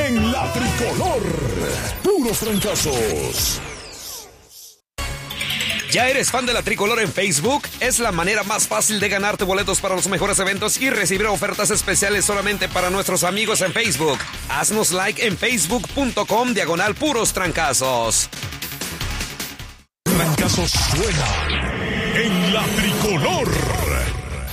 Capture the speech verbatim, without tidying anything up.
en la tricolor. Puros trancazos. ¿Ya eres fan de la Tricolor en Facebook? Es la manera más fácil de ganarte boletos para los mejores eventos y recibir ofertas especiales solamente para nuestros amigos en Facebook. Haznos like en facebook.com diagonal puros trancazos. Trancazos suena en la Tricolor.